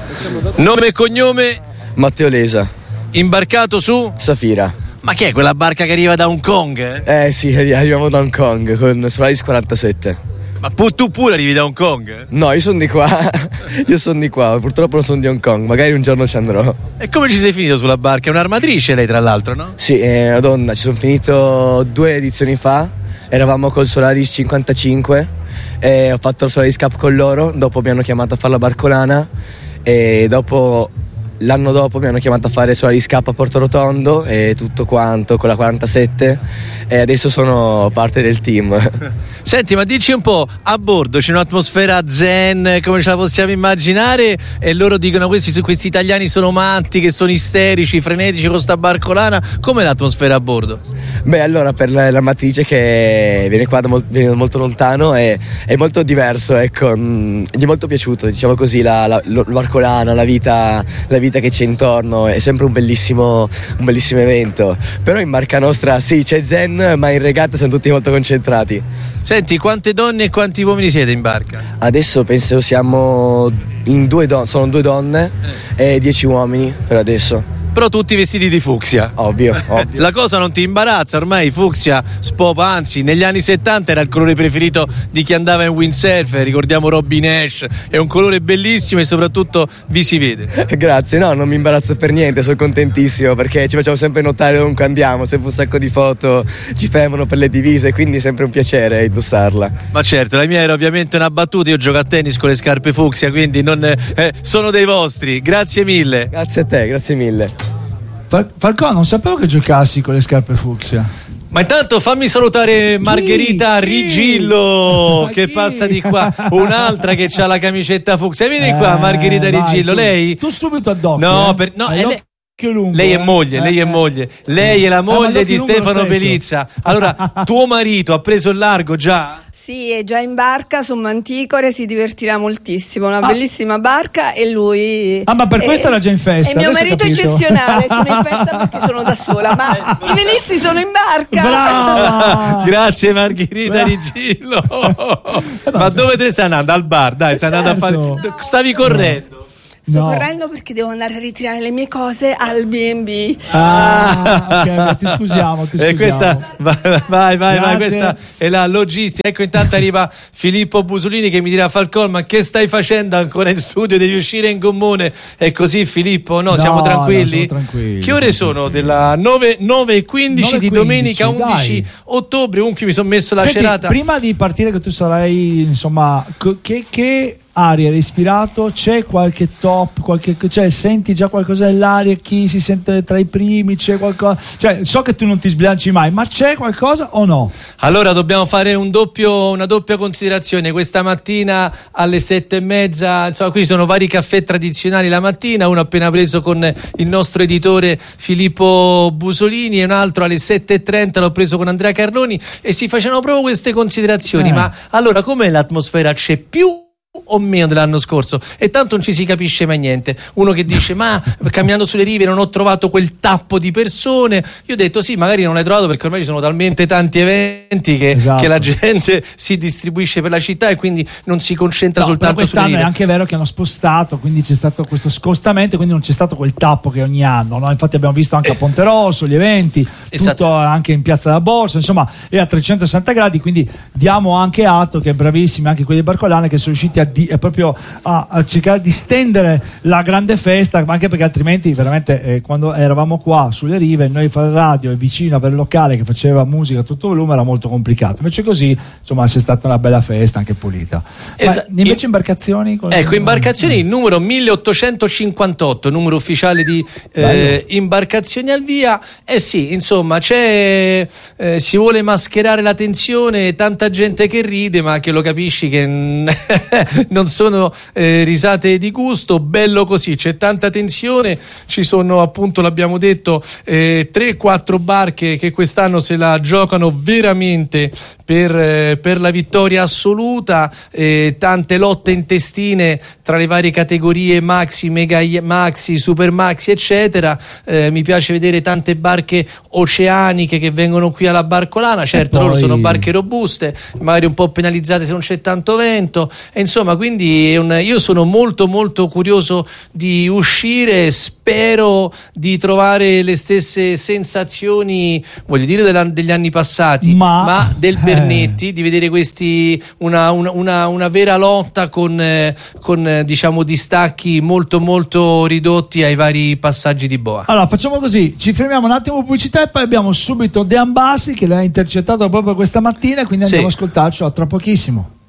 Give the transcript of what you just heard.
Nome e cognome? Matteo Lesa. Imbarcato su? Safira. Ma che è quella barca che arriva da Hong Kong? Sì, arriviamo da Hong Kong con Solaris 47. Ma tu pure arrivi da Hong Kong? No, io sono di qua. Purtroppo non sono di Hong Kong, magari un giorno ci andrò. E come ci sei finito sulla barca? È un'armatrice lei, tra l'altro, no? Sì, è una donna, ci sono finito 2 edizioni fa. Eravamo col Solaris 55 e ho fatto il Solaris Cup con loro. Dopo mi hanno chiamato a fare la barcolana e l'anno dopo mi hanno chiamato a fare Solaris Cup a Porto Rotondo e tutto quanto con la 47 e adesso sono parte del team. Senti, ma dici un po', a bordo c'è un'atmosfera zen come ce la possiamo immaginare e loro dicono questi italiani sono matti, che sono isterici, frenetici con sta barcolana. Com'è l'atmosfera a bordo? Beh, allora per la matrice che viene qua viene da molto lontano è molto diverso, ecco, gli è molto piaciuto, diciamo così, la barcolana, la vita che c'è intorno, è sempre un bellissimo evento. Però in barca nostra sì, c'è zen, ma in regata siamo tutti molto concentrati. Senti, quante donne e quanti uomini siete in barca? Adesso penso siamo in sono 2 donne e 10 uomini per adesso. Però tutti vestiti di fucsia. Ovvio. La cosa non ti imbarazza? Ormai fucsia spopa, anzi negli anni 70 era il colore preferito di chi andava in windsurf. Ricordiamo Robin Nash, è un colore bellissimo e soprattutto vi si vede. Grazie, no, non mi imbarazza per niente, sono contentissimo perché ci facciamo sempre notare ovunque andiamo, sempre un sacco di foto ci fermano per le divise, quindi è sempre un piacere indossarla. Ma certo, la mia era ovviamente una battuta, io gioco a tennis con le scarpe fucsia, quindi sono dei vostri. Grazie mille. Grazie a te, grazie mille. Falcone, non sapevo che giocassi con le scarpe fucsia. Ma intanto fammi salutare Margherita Rigillo che passa di qua, un'altra che ha la camicetta fucsia. Vieni qua Margherita Rigillo, lei? Tu subito addosso. No, lei è moglie, lei è la moglie di Stefano Pelizza. Allora, tuo marito ha preso il largo già? Sì, è già in barca su Manticore, si divertirà moltissimo, una bellissima barca e lui... ma per questo era già in festa. È mio marito eccezionale, sono in festa perché sono da sola, ma i velisti sono in barca. Brava! Grazie Margherita Rigillo. Ma dove te ne stai andando? Al bar, dai, stai andando a fare... Stavi correndo. Sto correndo perché devo andare a ritirare le mie cose al B&B. Ok, ti scusiamo. E questa, vai, questa è la logistica. Ecco, intanto arriva Filippo Busolini che mi dirà: Falcone, ma che stai facendo ancora in studio? Devi uscire in gommone. È così, Filippo? No, siamo tranquilli? Siamo tranquilli. Che ore sono? Della 9:15 di domenica 11 ottobre. Comunque mi sono messo la cerata. Prima di partire, che tu sarai, insomma, che aria hai respirato? C'è qualche top, cioè senti già qualcosa nell'aria? Chi si sente tra i primi? C'è qualcosa? Cioè, so che tu non ti sbilanci mai, ma c'è qualcosa o no? Allora dobbiamo fare una doppia considerazione. Questa mattina alle 7:30, insomma, qui sono vari caffè tradizionali la mattina, uno appena preso con il nostro editore Filippo Busolini e un altro alle 7:30 l'ho preso con Andrea Carloni, e si facevano proprio queste considerazioni. Ma allora, com'è l'atmosfera? C'è più o meno dell'anno scorso? E tanto non ci si capisce mai niente. Uno che dice: ma camminando sulle rive non ho trovato quel tappo di persone. Io ho detto: sì, magari non l'hai trovato perché ormai ci sono talmente tanti eventi che la gente si distribuisce per la città e quindi non si concentra soltanto sulle rive. Quest'anno è anche vero che hanno spostato, quindi c'è stato questo scostamento, quindi non c'è stato quel tappo che ogni anno, no? Infatti abbiamo visto anche a Ponte Rosso gli eventi, tutto anche in Piazza della Borsa, insomma è a 360 gradi, quindi diamo anche atto che bravissimi anche quelli di Barcolana che sono riusciti proprio a cercare di stendere la grande festa, anche perché altrimenti veramente quando eravamo qua sulle rive, noi fare radio e vicino a quel locale che faceva musica a tutto volume era molto complicato, invece così insomma c'è stata una bella festa anche pulita. Invece imbarcazioni? Imbarcazioni, il numero 1858, numero ufficiale di imbarcazioni al via. Sì, insomma si vuole mascherare la tensione, tanta gente che ride ma che lo capisci che non sono risate di gusto, bello così, c'è tanta tensione, ci sono appunto, l'abbiamo detto, 3-4 barche che quest'anno se la giocano veramente per la vittoria assoluta, tante lotte intestine tra le varie categorie maxi, mega maxi, super maxi eccetera. Mi piace vedere tante barche oceaniche che vengono qui alla Barcolana, certo loro sono barche robuste, magari un po' penalizzate se non c'è tanto vento, e insomma quindi io sono molto molto curioso di uscire, spero di trovare le stesse sensazioni, voglio dire, degli anni passati, ma del Bernetti, di vedere questi una vera lotta con diciamo distacchi molto molto ridotti ai vari passaggi di boa. Allora facciamo così, ci fermiamo un attimo pubblicità e poi abbiamo subito De Ambassi che l'ha intercettato proprio questa mattina, quindi andiamo ad ascoltarci tra pochissimo.